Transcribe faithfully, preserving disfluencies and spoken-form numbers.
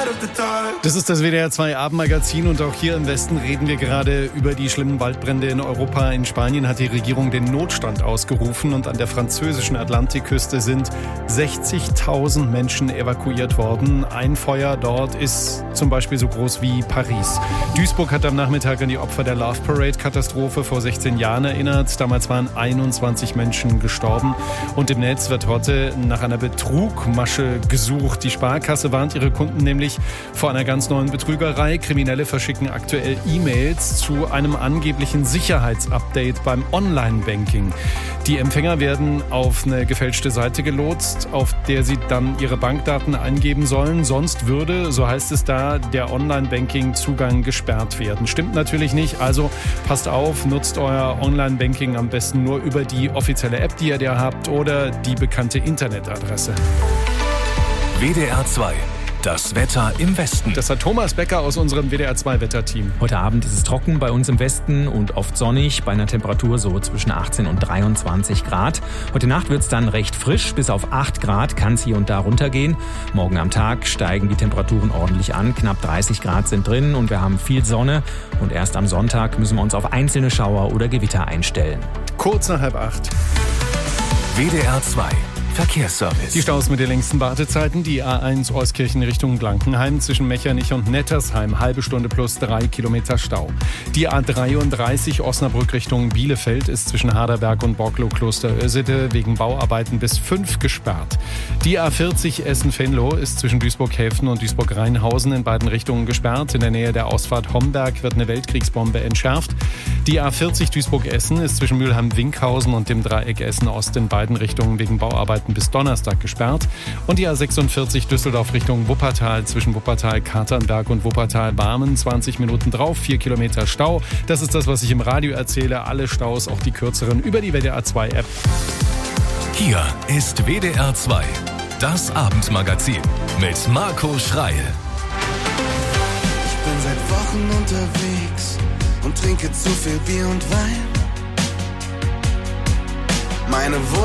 Das ist das W D R zwei Abendmagazin und auch hier im Westen reden wir gerade über die schlimmen Waldbrände in Europa. In Spanien hat die Regierung den Notstand ausgerufen und an der französischen Atlantikküste sind sechzigtausend Menschen evakuiert worden. Ein Feuer dort ist zum Beispiel so groß wie Paris. Duisburg hat am Nachmittag an die Opfer der Love Parade-Katastrophe vor sechzehn Jahren erinnert. Damals waren einundzwanzig Menschen gestorben und im Netz wird heute nach einer Betrugmasche gesucht. Die Sparkasse warnt ihre Kunden nämlich vor einer ganz neuen Betrügerei. Kriminelle verschicken aktuell E-Mails zu einem angeblichen Sicherheitsupdate beim Online-Banking. Die Empfänger werden auf eine gefälschte Seite gelotst, auf der sie dann ihre Bankdaten eingeben sollen. Sonst würde, so heißt es da, der Online-Banking-Zugang gesperrt werden. Stimmt natürlich nicht, also passt auf, nutzt euer Online-Banking am besten nur über die offizielle App, die ihr da habt, oder die bekannte Internetadresse. W D R zwei. Das Wetter im Westen. Das hat Thomas Becker aus unserem W D R zwei Wetterteam. Heute Abend ist es trocken bei uns im Westen und oft sonnig, bei einer Temperatur so zwischen achtzehn und dreiundzwanzig Grad. Heute Nacht wird es dann recht frisch, bis auf acht Grad kann es hier und da runtergehen. Morgen am Tag steigen die Temperaturen ordentlich an, knapp dreißig Grad sind drin und wir haben viel Sonne. Und erst am Sonntag müssen wir uns auf einzelne Schauer oder Gewitter einstellen. Kurz nach halb acht. W D R zwei. Verkehrsservice. Die Staus mit den längsten Wartezeiten. Die A eins Euskirchen Richtung Blankenheim zwischen Mechernich und Nettersheim. Halbe Stunde plus drei Kilometer Stau. Die A dreiunddreißig Osnabrück Richtung Bielefeld ist zwischen Harderberg und Borklow-Kloster-Ösede wegen Bauarbeiten bis fünf gesperrt. Die A vierzig Essen-Venlo ist zwischen Duisburg-Häfen und Duisburg-Rheinhausen in beiden Richtungen gesperrt. In der Nähe der Ausfahrt Homberg wird eine Weltkriegsbombe entschärft. Die A vierzig Duisburg-Essen ist zwischen Mülheim-Winkhausen und dem Dreieck Essen-Ost in beiden Richtungen wegen Bauarbeiten bis Donnerstag gesperrt. Und die A sechsundvierzig Düsseldorf Richtung Wuppertal zwischen Wuppertal-Katernberg und Wuppertal-Barmen. zwanzig Minuten drauf, vier Kilometer Stau. Das ist das, was ich im Radio erzähle. Alle Staus, auch die kürzeren, über die W D R zwei App. Hier ist W D R zwei. Das Abendmagazin mit Marco Schreil. Ich bin seit Wochen unterwegs und trinke zu viel Bier und Wein. Meine Wohnung